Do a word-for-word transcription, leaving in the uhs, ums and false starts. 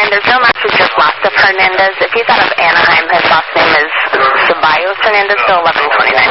Fernandez. No message just lost to Fernandez. If he's out of Anaheim, his last name is Ceballos Fernandez, so eleven twenty-nine.